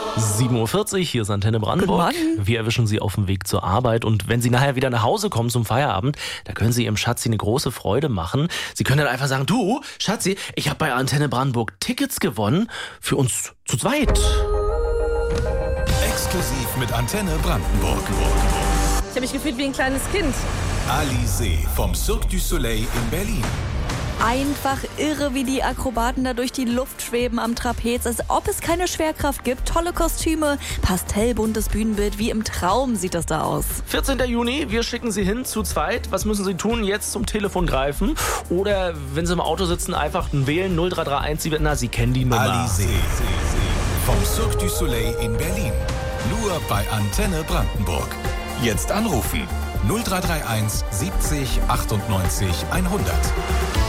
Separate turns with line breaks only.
7:40 Uhr, hier ist Antenne Brandenburg.
Guten Morgen.
Wir erwischen Sie auf dem Weg zur Arbeit. Und wenn Sie nachher wieder nach Hause kommen zum Feierabend, da können Sie Ihrem Schatzi eine große Freude machen. Sie können dann einfach sagen, du, Schatzi, ich habe bei Antenne Brandenburg Tickets gewonnen für uns zu zweit.
Exklusiv mit Antenne Brandenburg.
Ich habe mich gefühlt wie ein kleines Kind.
Alizé vom Cirque du Soleil in Berlin.
Einfach irre, wie die Akrobaten da durch die Luft schweben am Trapez, als ob es keine Schwerkraft gibt. Tolle Kostüme, pastellbuntes Bühnenbild, wie im Traum sieht das da aus.
14. Juni, wir schicken Sie hin zu zweit. Was müssen Sie tun? Jetzt zum Telefon greifen. Oder wenn Sie im Auto sitzen, einfach wählen 0331. Sie kennen die Nummer.
Alizé vom Cirque du Soleil in Berlin. Nur bei Antenne Brandenburg. Jetzt anrufen. 0331 70 98 100.